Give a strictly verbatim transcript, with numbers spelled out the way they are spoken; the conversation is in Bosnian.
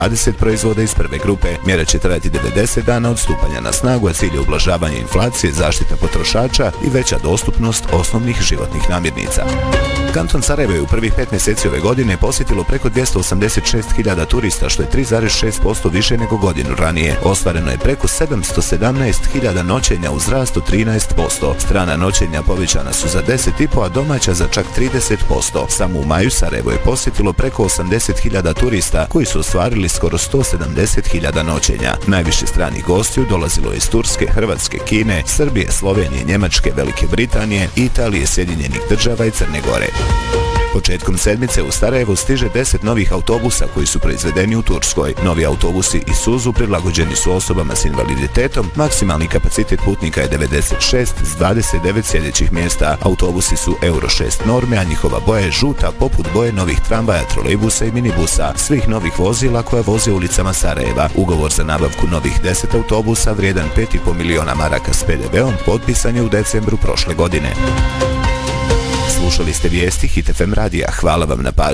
dvadeset proizvoda iz prve grupe. Mjera će trajati devedeset dana od stupanja na snagu, a cilj je ublažavanje inflacije, zaštita potrošača i veća dostupnost osnovnih životnih namirnica. Kanton Sarajevo je u prvih pet mjeseci ove godine posjetilo preko dvjesto osamdeset šest hiljada turista, što je tri zarez šest posto više nego godinu ranije. Ostvareno je preko sedamsto sedamnaest hiljada noćenja uz rast od trinaest posto. Strana noćenja povećana su za deset i po, a domaća za čak trideset posto. Samo u maju Sarajevo je posjetilo preko osamdeset hiljada turista koji su ostvarili skoro sto sedamdeset hiljada noćenja. Najviše stranih gostiju dolazilo je iz Turske, Hrvatske, Kine, Srbije, Slovenije, Njemačke, Velike Britanije, Italije, Sjedinjenih Država i Crne Gore. Početkom sedmice u Sarajevo stiže deset novih autobusa koji su proizvedeni u Turskoj. Novi autobusi Isuzu prilagođeni su osobama s invaliditetom, maksimalni kapacitet putnika je devedeset šest s dvadeset devet sjedećih mjesta. Autobusi su Euro šest norme, a njihova boja je žuta poput boje novih tramvaja, trolejbusa i minibusa, svih novih vozila koja voze ulicama Sarajeva. Ugovor za nabavku novih deset autobusa vrijedan pet i po miliona maraka s pe de veom potpisan je u decembru prošle godine. Slušali ste vijesti Hit ef em radija. Hvala vam na pažnji.